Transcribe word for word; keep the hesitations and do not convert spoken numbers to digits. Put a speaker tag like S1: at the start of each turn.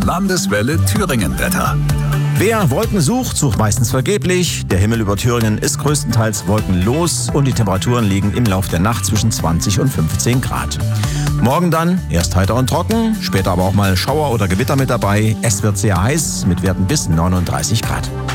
S1: Landeswelle Thüringen-Wetter.
S2: Wer Wolken sucht, sucht meistens vergeblich. Der Himmel über Thüringen ist größtenteils wolkenlos und die Temperaturen liegen im Lauf der Nacht zwischen zwanzig und fünfzehn Grad. Morgen dann erst heiter und trocken, später aber auch mal Schauer oder Gewitter mit dabei. Es wird sehr heiß mit Werten bis neununddreißig Grad.